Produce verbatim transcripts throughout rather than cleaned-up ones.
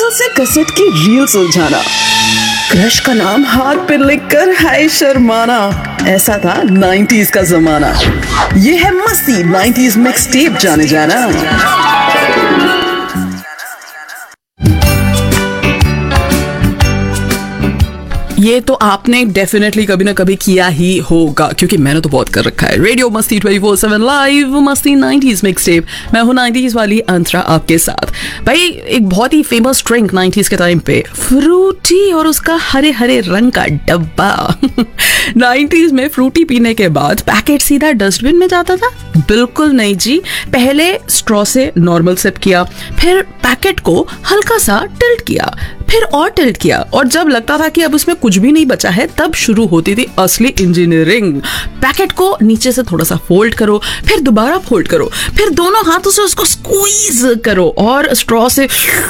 मुश्किल से कैसेट की रील सुलझाना, क्रश का नाम हाथ पे लिखकर हाय शर्माना, ऐसा था नाइंटीज़ का जमाना। ये है मस्ती नाइंटीज़ मिक्स टेप जाने जाना। ये तो आपने डेफिनेटली कभी ना कभी किया ही होगा, क्योंकि मैंने तो बहुत कर रखा है। रेडियो मस्ती ट्वेंटी फोर सेवन लाइव मस्ती नाइंटीज़ मिक्स टेप। मैं हूँ नाइंटीज़ वाली अंतरा आपके साथ। भाई एक बहुत ही फेमस ड्रिंक नाइंटीज़ के टाइम पे, फ्रूटी और उसका हरे हरे रंग का डब्बा। नाइंटीज़ में फ्रूटी पीने के बाद पैकेट सीधा डस्टबिन में जाता था? बिल्कुल नहीं जी। पहले स्ट्रॉ से नॉर्मल सिप किया, फिर पैकेट को हल्का सा टिल्ट किया, फिर और टिल्ट किया, और जब लगता था कि अब उसमें कुछ भी नहीं बचा है, तब शुरू होती थी असली इंजीनियरिंग। पैकेट को नीचे से थोड़ा सा फोल्ड करो, फिर दोबारा फोल्ड करो, फिर दोनों हाथों से उसको स्क्वीज करो और स्ट्रॉ से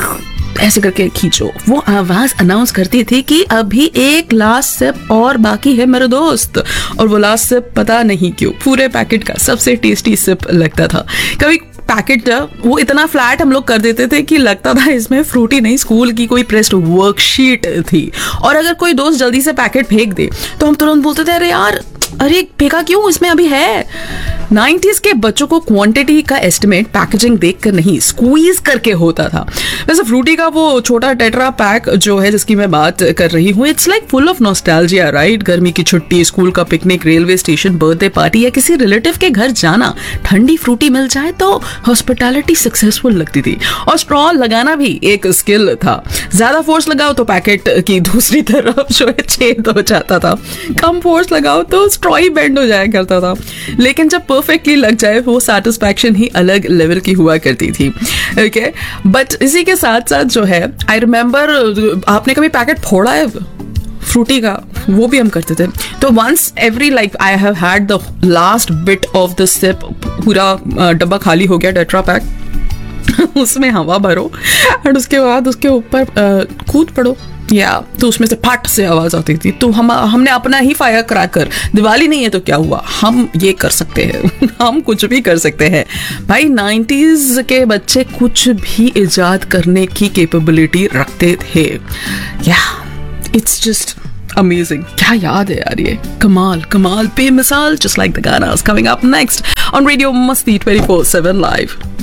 ऐसे करके खींचो। वो आवाज अनाउंस करती थी कि अभी एक लास्ट सिप और बाकी है मेरे दोस्त। और वो लास्ट सिप पता नहीं क्यों पूरे पैकेट का सबसे टेस्टी सिप लगता था। कभी पैकेट वो इतना फ्लैट हम लोग कर देते थे कि लगता था इसमें फ्रूटी नहीं, स्कूल की कोई प्रेस्ड वर्कशीट थी। और अगर कोई दोस्त जल्दी से पैकेट फेंक दे तो हम तुरंत बोलते थे, अरे यार अरे फेंका क्यों, इसमें अभी है। नाइंटीज़ के बच्चों को क्वांटिटी का एस्टिमेट पैकेजिंग देखकर नहीं, स्क्वीज करके होता था। वैसे फ्रूटी का वो छोटा टेट्रा पैक जो है जिसकी मैं बात कर रही हूँ, it's like full of nostalgia, right. गर्मी की छुट्टी, स्कूल का picnic, railway station, birthday party या किसी रिलेटिव के घर जाना, ठंडी फ्रूटी मिल जाए तो हॉस्पिटैलिटी सक्सेसफुल लगती थी। और स्ट्रॉ लगाना भी एक स्किल था। ज्यादा फोर्स लगाओ तो पैकेट की दूसरी तरफ जो है छेद हो जाता था, कम फोर्स लगाओ तो स्ट्रॉ ही बेंड हो जाया करता था। लेकिन जब परफेक्टली लग जाए वो सेटिस्फैक्शन ही अलग लेवल की हुआ करती थी। ओके, बट इसी के साथ साथ जो है, आई रिमेम्बर, आपने कभी पैकेट फोड़ा है फ्रूटी का? वो भी हम करते थे। तो once every like I have had the last bit of the SIP, पूरा डब्बा खाली हो गया टेट्रा पैक, उसमें हवा भरो और उसके बाद उसके ऊपर कूद पड़ो, या तो उसमें से फट से आवाज आती थी। तो हम हमने अपना ही फायर क्रैकर, दिवाली नहीं है तो क्या हुआ, हम ये कर सकते हैं। हम कुछ भी कर सकते हैं भाई। नाइंटीज़ के बच्चे कुछ भी इजाद करने की कैपेबिलिटी रखते थे। या इट्स जस्ट अमेजिंग। क्या याद है यार, ये कमाल कमाल बेमिसाल, जस्ट लाइक द गाना coming up next on radio मस्ती ट्वेंटी फोर सेवन लाइव।